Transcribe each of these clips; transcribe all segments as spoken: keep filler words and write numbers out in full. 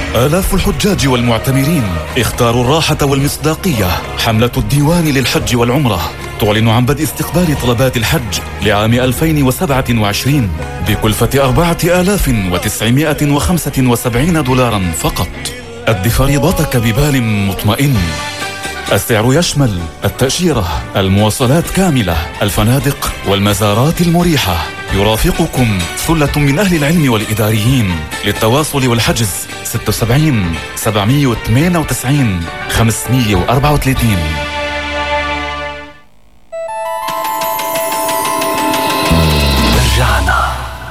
آلاف الحجاج والمعتمرين اختاروا الراحة والمصداقية. حملة الديوان للحج والعمرة تعلن عن بدء استقبال طلبات الحج لعام ألفين وسبعة وعشرين بكلفة أربعة آلاف وتسعمائة وخمسة وسبعين دولارا فقط. أد فريضتك ببال مطمئن. السعر يشمل التأشيرة، المواصلات كاملة، الفنادق والمزارات المريحة. يرافقكم ثلة من أهل العلم والإداريين. للتواصل والحجز ستة وسبعين سبعمائة وثمانية وتسعين خمسمائة وأربعة وثلاثين. رجعنا.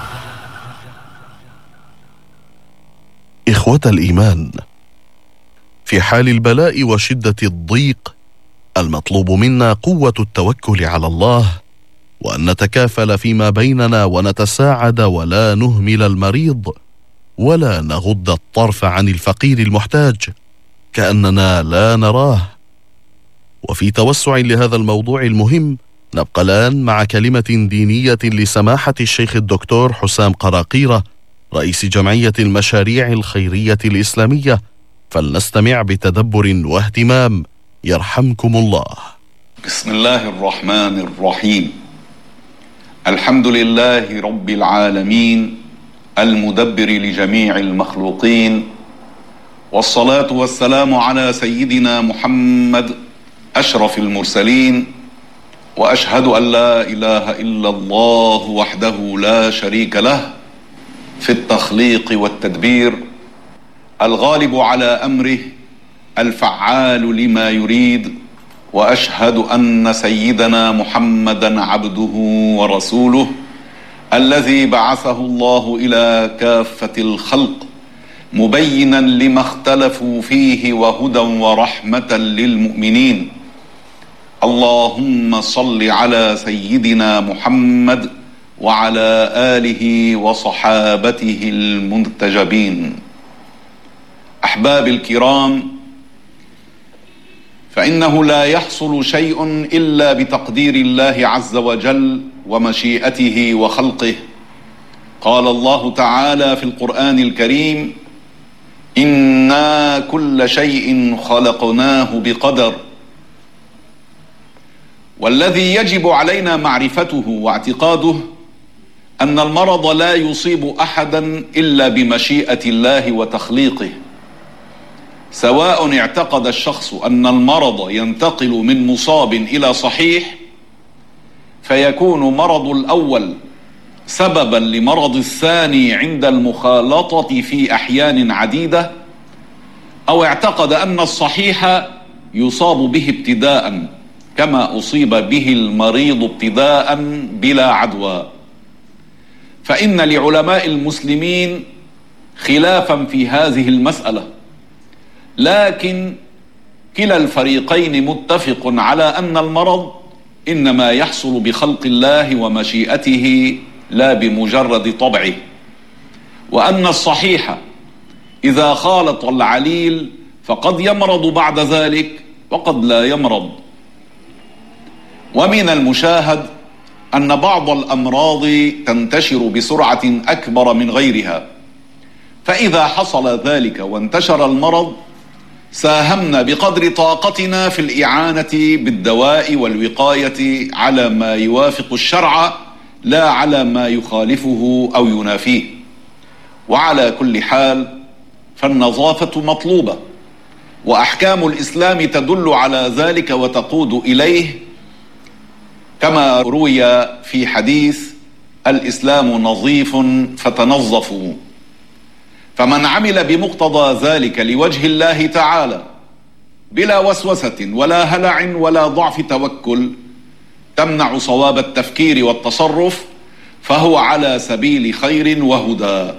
إخوة الإيمان، في حال البلاء وشدة الضيق المطلوب منا قوة التوكل على الله، وأن نتكافل فيما بيننا ونتساعد ولا نهمل المريض، ولا نغض الطرف عن الفقير المحتاج كأننا لا نراه. وفي توسع لهذا الموضوع المهم نبقى الآن مع كلمة دينية لسماحة الشيخ الدكتور حسام قراقيرة رئيس جمعية المشاريع الخيرية الإسلامية، فلنستمع بتدبر واهتمام يرحمكم الله. بسم الله الرحمن الرحيم. الحمد لله رب العالمين المدبر لجميع المخلوقين، والصلاة والسلام على سيدنا محمد أشرف المرسلين، وأشهد أن لا إله إلا الله وحده لا شريك له في التخليق والتدبير، الغالب على أمره، الفعال لما يريد. وأشهد أن سيدنا محمدًا عبده ورسوله الذي بعثه الله إلى كافة الخلق مبينًا لما اختلفوا فيه وهدى ورحمة للمؤمنين. اللهم صل على سيدنا محمد وعلى آله وصحابته المنتجبين. أحبابي الكرام، فإنه لا يحصل شيء إلا بتقدير الله عز وجل ومشيئته وخلقه. قال الله تعالى في القرآن الكريم: إنا كل شيء خلقناه بقدر. والذي يجب علينا معرفته واعتقاده أن المرض لا يصيب أحدا إلا بمشيئة الله وتخليقه، سواء اعتقد الشخص أن المرض ينتقل من مصاب إلى صحيح فيكون مرض الأول سببا لمرض الثاني عند المخالطة في أحيان عديدة، أو اعتقد أن الصحيح يصاب به ابتداء كما أصيب به المريض ابتداء بلا عدوى. فإن لعلماء المسلمين خلافا في هذه المسألة، لكن كلا الفريقين متفق على أن المرض إنما يحصل بخلق الله ومشيئته لا بمجرد طبعه، وأن الصحيح إذا خالط العليل فقد يمرض بعد ذلك وقد لا يمرض. ومن المشاهد أن بعض الأمراض تنتشر بسرعة أكبر من غيرها، فإذا حصل ذلك وانتشر المرض ساهمنا بقدر طاقتنا في الإعانة بالدواء والوقاية على ما يوافق الشرع لا على ما يخالفه أو ينافيه. وعلى كل حال فالنظافة مطلوبة، وأحكام الإسلام تدل على ذلك وتقود إليه، كما روي في حديث: الإسلام نظيف فتنظفوا. فمن عمل بمقتضى ذلك لوجه الله تعالى بلا وسوسة ولا هلع ولا ضعف توكل تمنع صواب التفكير والتصرف فهو على سبيل خير وهدى.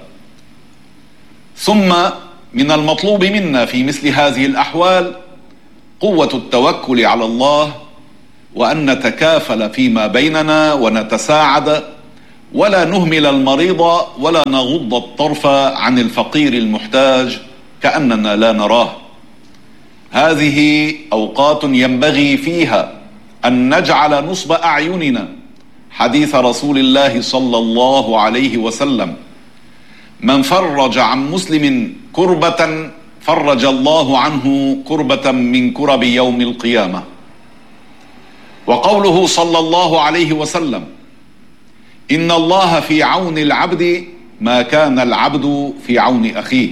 ثم من المطلوب منا في مثل هذه الأحوال قوة التوكل على الله، وأن نتكافل فيما بيننا ونتساعد، ولا نهمل المريض ولا نغض الطرف عن الفقير المحتاج كأننا لا نراه. هذه أوقات ينبغي فيها أن نجعل نصب أعيننا حديث رسول الله صلى الله عليه وسلم: من فرج عن مسلم كربة فرج الله عنه كربة من كرب يوم القيامة. وقوله صلى الله عليه وسلم: إن الله في عون العبد ما كان العبد في عون أخيه.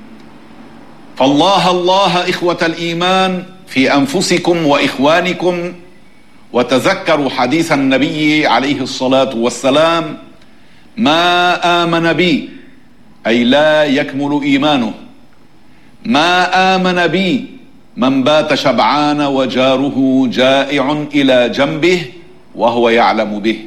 فالله الله إخوة الإيمان في أنفسكم وإخوانكم، وتذكروا حديث النبي عليه الصلاة والسلام: ما آمن بي، أي لا يكمل إيمانه، ما آمن بي من بات شبعان وجاره جائع إلى جنبه وهو يعلم به.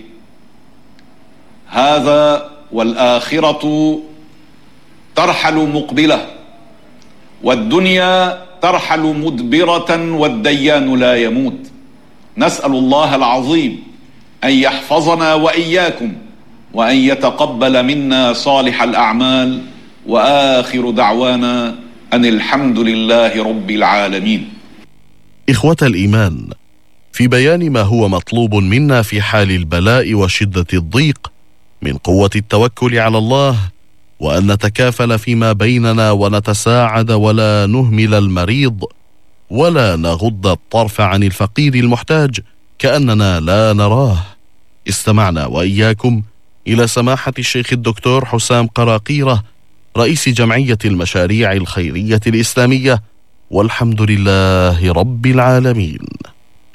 هذا والآخرة ترحل مقبلة، والدنيا ترحل مدبرة، والديان لا يموت. نسأل الله العظيم أن يحفظنا وإياكم، وأن يتقبل منا صالح الأعمال، وآخر دعوانا أن الحمد لله رب العالمين. إخوة الإيمان، في بيان ما هو مطلوب منا في حال البلاء وشدة الضيق من قوة التوكل على الله، وأن نتكافل فيما بيننا ونتساعد ولا نهمل المريض، ولا نغض الطرف عن الفقير المحتاج كأننا لا نراه. استمعنا وإياكم إلى سماحة الشيخ الدكتور حسام قراقيرة، رئيس جمعية المشاريع الخيرية الإسلامية، والحمد لله رب العالمين.